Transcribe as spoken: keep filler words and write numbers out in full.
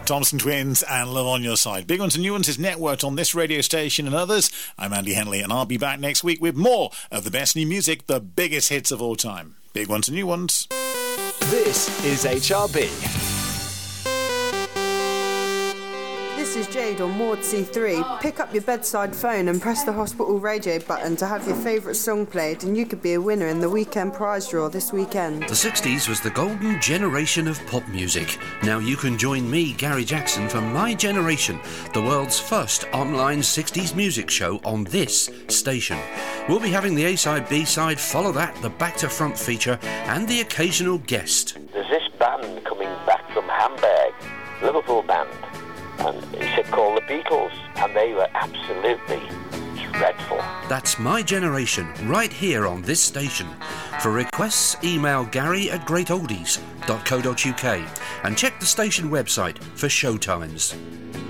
Thompson Twins and Love on Your Side. Big Ones and New Ones is networked on this radio station and others. I'm Andy Henley, and I'll be back next week with more of the best new music, the biggest hits of all time. Big Ones and New Ones. This is H R B. This is Jade on Maud C three. Pick up your bedside phone and press the hospital radio button to have your favourite song played, and you could be a winner in the weekend prize draw this weekend. The sixties was the golden generation of pop music. Now you can join me, Gary Jackson, for My Generation, the world's first online sixties music show on this station. We'll be having the A-side, B-side, follow that, the back-to-front feature, and the occasional guest. There's this band coming back from Hamburg, Liverpool band, and he said call the Beatles, and they were absolutely dreadful. That's My Generation, right here on this station. For requests, email gary at greatoldies dot co dot uk and check the station website for showtimes.